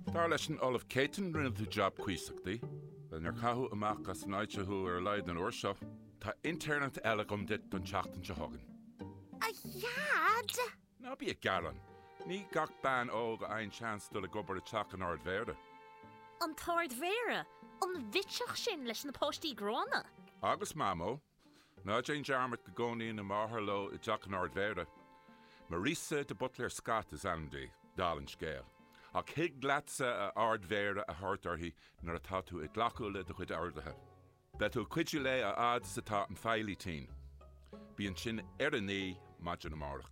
Dar leis an Olaf Caton rinne tú job cuiseachtaí, le nar cathú amach as náide thu ar leid an uairseo, tá internet eile gom dit don teachtain se hagan. A iad? Ná bí a garan. Ní gach ban óg ein chans do le gobar a teach an ard verde. An tord vera, an vitseach sin leis na postí grána. Agus mamo, ná Jane Jarmut go gcónaí na máthair lo I teach an ard verde. Marisa de Butler Scott is andy, dal an scéal. Ach hiag glatsa a ard vera a hartarthaí nar a tatú I glacú le do chuid ardathe. Betú cuidiú le a ad sa tá an feilí tín. Bí an sin ar a ní maidin amárach.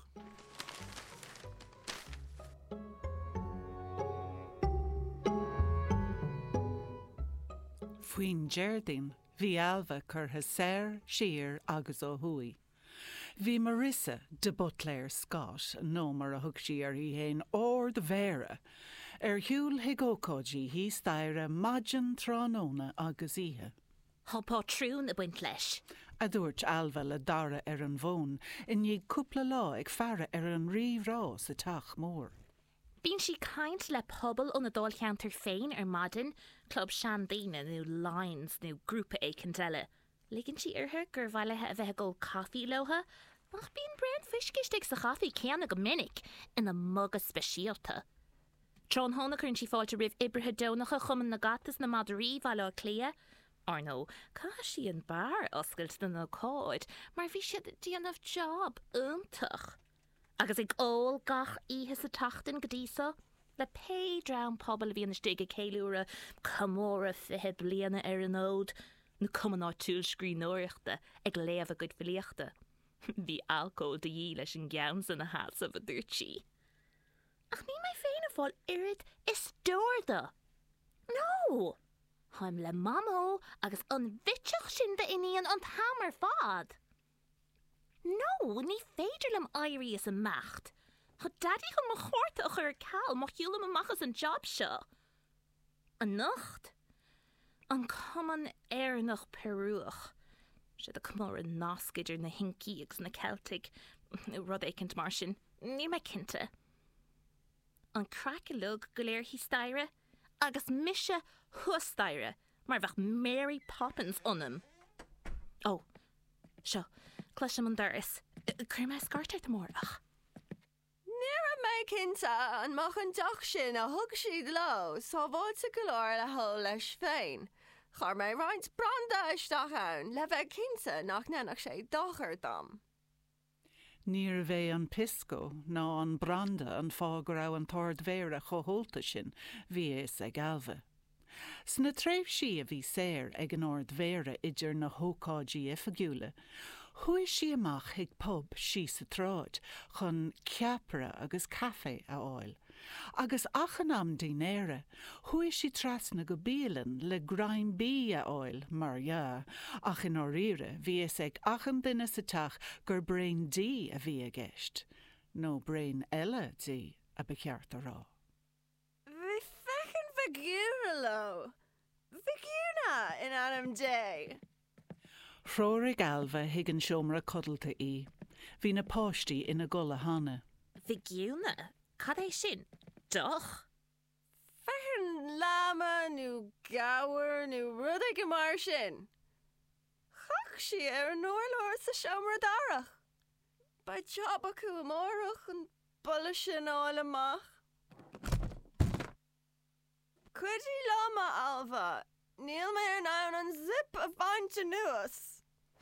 Fuoin Jardín, bhí Alva curtha séir, siar agus ó thuaidh. Bhí Marisa de Butler Scott nómar a thug sí ar hí héin ord mhéara. Ar thiúil higócóidí hí staire maidin tránóna agus ihe. Thpá trún a buint leis. A dúirt Alva le dara ar an bhón, in ní cúpla lá ag fearra ar an ríomhrá sa teach mór. Bín si caint le pobl ó na dul cheantar féin ar maidin, club seandíine nó lines nó grúpa écin deile. Ligann si artha gur bhailethe a bheith go cafí lotha, ach bín bread fiscistig sa cafí ceanna go minic ina mugad speisialta. Trón hóna chun si fáilte rih ibrithe dónacha chuman na gatas na Madarí bhaile clia, ar nó, cá si an bar oscailt na nó cóid, mar bhí siad díanamh job iontach. Agus ag ól gach ihe sa tachtain go dísa, le pédraun pobl bhí an stige céúra camóra fithe bliana ar an ód, na cuman á túlscrí nóireachta ag léamh a good filiachta. Bhí alcóil de dhí leis an gceann san na hása a dúirtí. Ach ní mai féin a fáil irid is dúirda. No! Haim le mamó agus an vitseach sin de iníon an tamar fad. No, ní féidir lem airí is a macht. Cha daddy chun mo chóirta a chur cal mo hiúla mo machas an job seo. An nacht? An cuman nach perúach. Se a cumór an náscidir na hincí agus na Celtic, rud écint mar sin, ní me cinnte. An crackalug go léir hí staire, agus mise thustaire, mar bheith Mary Poppins onam. Oh, seo, cluisim an doras. Cur me scartart mór ach. Níra mé cinnta an mach an doch sin a thug siad lo, so bhód sa go leir le thó leis féin. Char mé roinnt branda isteach ann, le bheith cinnta nach nenach sé dochar dom. Níor bheith an pisco ná an branda an fá go raibh an tord mhéara chomhthólta sin bhí is ag Alva. Sna tréimh si a bhí séir ag an ord mhéara idir na hócáidí ifagiúla, chuaigh si amach ag pub si sa tráid chun ceapara agus caffé a áil. Agus achan am dinéire, chuaigh si trasna go bíalan le graim bí a áil mar ja, ach in áíre bhí is ag achan duine sa teach gur brain dí a bhí a gceist, nó brain eile dí a beceart a rá. Bhí fechan figúra lo. Figúna in Adam Day. Thróirigh Alva hiag an seomra codalta í. Bhí na páistí ina gola hána. Figúna? Cad é sin? Doch? Fechan lama nó gabhar nó rud ag go mar sin. Chach si ar an nóirlóir sa seomra darach. Ba job acu amórach an bula sin áil amach. Cuidí lama Alva, níl mé ar nán an zip a bhainte nuas.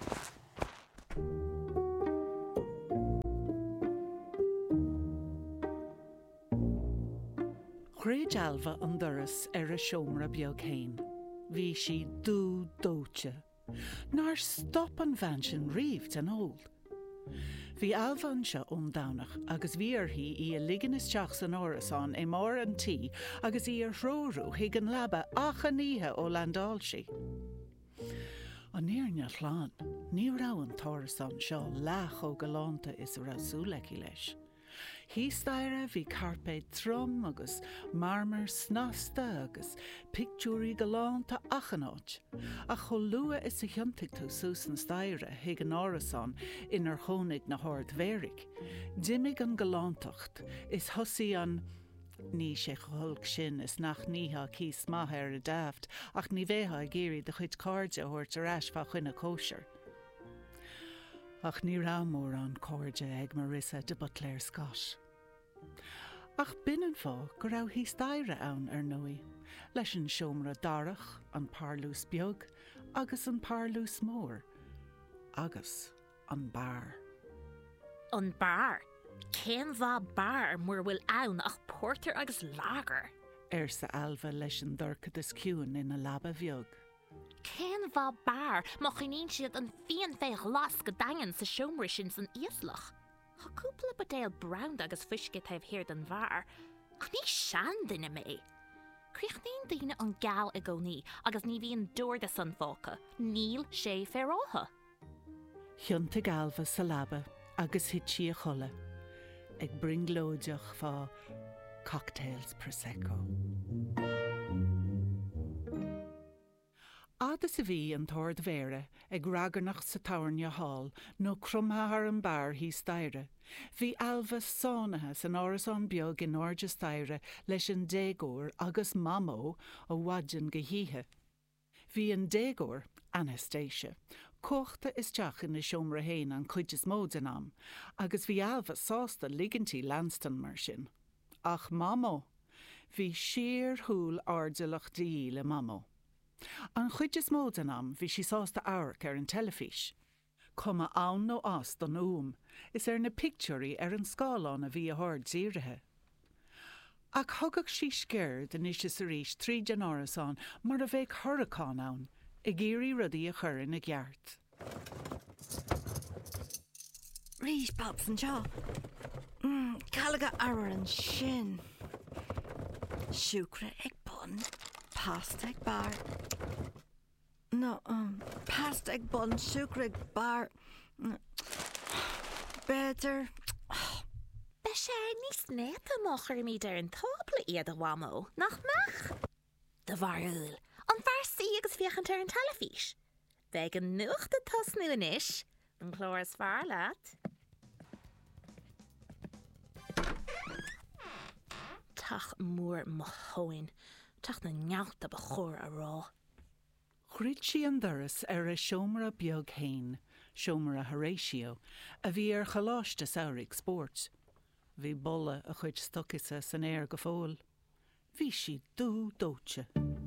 Chréid Alva an doras ar a seomra beag céin. Bhí si dú dóite. Nar stop an bhain sin riamh an óld. Bhí Alva an seo dánach agus bhí arthaí í a ligan isteach san árasán é mar an tí agus í ar thrórú hiag an labba achaníthe ó landálsí. An níorne chláán, ní rá an tárasán seo leach ó galánta is rasúlaici leis. Hí staire bhí carpé trom agus marmar snasta agus pictúrí galánta achanáid. A cho lua is a thiomtaigh tú sús an staire hiag an árasán inar chónaigh na hord mhéric. Dimig an galántacht is thosaí an Ní sé chulg sin is nach nítha cís maithe ar a daft, ach ní bhétha a géirí de chuid cóide a thuirt ar eis fa chuine cóisiir. Ach ní rámór an cóide ag Marissa de Butler Scott. Ach binnen fá go raibh hí staire ann ar nui, leis an seomra darach, an párlús beag, agus an párlús mór, agus an bar. An bar? Cén bhá bar mór bhfuil ann ach porter agus lager? Sa alva leis an dorcad is ciúin ina labba bheag. Cén bhá bar má chuiníonn siad an bhíon féich las go dagan sa seomra sin san íoslach. Tá cúpla badéal brown agus fuisce taobh hirir den bhar, ach ní sean duine mé. Críochnaíonn daoine an gal a gcónaí agus ní bhíon dúirda san fóca, níl sé fearótha. Thionnta galfa sa labba agus hití a chola, ag bringlóideach fá cocktails Prosecco. Ada sa bhí an tord mhéire ag ragarnach sa Tairne Hall nó crumthar an bar hí staire. Bhí alva sánathe san áras an beag in áide staire leis an dégóir agus mamó ó bhaidin go híthe. Bhí an dégóir, Anastasia, cóchta is teach in na seomra héin an chuid is mód an am, agus bhí alva sásta ligantí Lanston mar sin. Ach mamó, bhí siar thúil ardalach dí le mamó. An chuid is mód an am bhí si sásta áirc ar an telefís. Cuma ann nó as don is ar na picturí ar an scáilán a bhí a third díirithe. Ach thugach sí scéir den is sa rís 3 Janárasán mar a bheith hurricán ann, I géirí rudaí a chur in a gceart. Rís babs an seo. Calaga air an sin. Siúcra ag bun, pasta ag bar. No, pasta ag bun, siúcra ag bar. Better. Be sé níos néta má chuirmíd ar an tábla iad a bhamó, nach mach? De bharúil, an farsaí agus fiachant ar an telefís. Bheith an nuachta tasnú inis, an chlóras fear leat. Tach mór mothóin, tach na ngealta ba chóir a rá. Chrid sí an doras ar a seomra beag hain, seomra Horatio, a bhí ar chaláiste saoraigh sport. Bhí bolla a chuid stochasa san air go fóil. Bhí si dú dóite.